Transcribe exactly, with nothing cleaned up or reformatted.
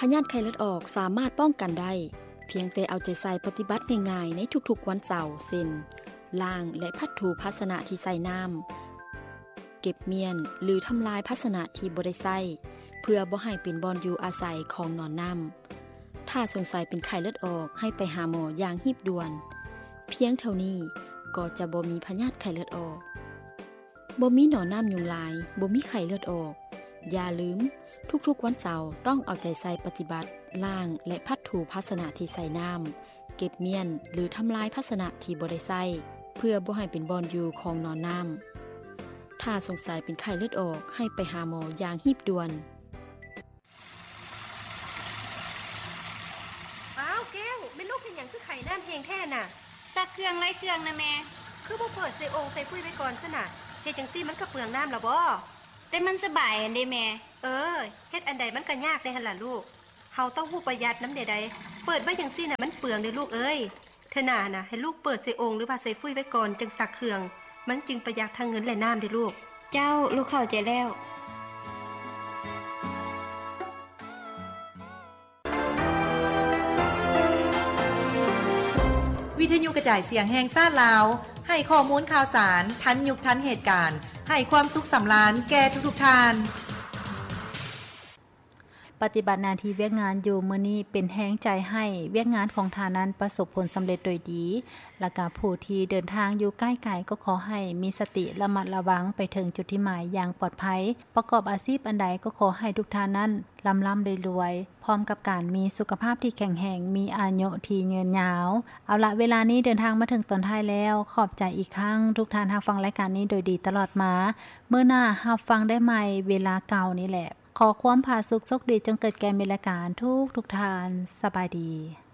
พยาธิไข้เลือดออกสามารถป้องกันได้เพียงแต่เอาใจใส่ปฏิบัติง่ายๆในทุกๆวันเสาร์เช่นล้างและพัดถูภาชนะที่ใส่น้ำเก็บเมียนหรือทำลายภาชนะที่บ่ได้ใส่เพื่อบ่ให้เป็นบ่อนอยู่อาศัยของนอนน้ำถ้าสงสัยเป็นไข้เลือดออกให้ไปหาหมออย่างรีบด่วนเพียงเท่านี้ก็จะบ่มีพยาธิไข้เลือดออกบ่มีหนอนน้ำยุงลายบ่มีไข้เลือดออกอย่าลืมทุกๆวันเสาร์ต้องเอาใจใส่ปฏิบัติล้างและพัดถูภาชนะที่ใส่น้ำเก็บเมียนหรือทำลายภาชนะที่บ่ได้ใส่เพื่อบ่ให้เป็นบ่อนอยู่ของนอนน้ำถ้าสงสัยเป็นไข้เลือดออกให้ไปหาหมออย่างรีบด่วนอ้าวแก้วแม่ลูกเป็นหยังคือไข่น้ำแห้งแท้น่ะซักเครื่องไล่เครื่องนะแม่คือบ่เปิดใส่องค์ใส่ปุ้ยไว้ก่อนซะน่ะเฮ็ดจังซี่มันก็เปลืองน้ำล่ะบ่แต่มันสบายอันเด้แม่เออเฮ็ดอันใดมันก็ยากได้หั่นล่ะลูกเฮาต้องฮู้ประหยัดน้ำใดๆเปิดไว้จังซี่น่ะมันเปลืองเด้ลูกเอ้ยเธอน่ะน่ะให้ลูกเปิดใส่องค์หรือว่าใส่ปุ้ยไว้ก่อนจึงซักเครื่องมันจึงประหยัดทั้งเงินและน้ำเด้ลูกเจ้าลูกเข้าใจแล้ววิทยุกระจายเสียงแห่งซ่านลาวให้ข้อมูลข่าวสารทันยุคทันเหตุการณ์ให้ความสุขสำราญแก่ทุกๆท่านปฏิบัติหน้าที่เวียกงานอยู่มื้อนี้เป็นแรงใจให้เวียกงานของทานั้นประสบผลสำเร็จโดยดีและก็ผู้ที่เดินทางอยู่ใกล้ไกลก็ขอให้มีสติระมัดระวังไปถึงจุดที่หมายอย่างปลอดภัยประกอบอาชีพอันใดก็ขอให้ทุกท่านนั้นร่ำร่ำรวยๆพร้อมกับการมีสุขภาพที่แข็งแรงมีอายุที่ยืนยาวเอาละเวลานี้เดินทางมาถึงตอนท้ายแล้วขอบใจอีกครั้งทุกท่านรับฟังรายการนี้โดยดีตลอดมาเมื่อหน้ารับฟังได้ใหม่เวลาเก่านี่แหละขอความผาสุกโชคดีจงเกิดแก่เมรการทุกทุกทานสบายดี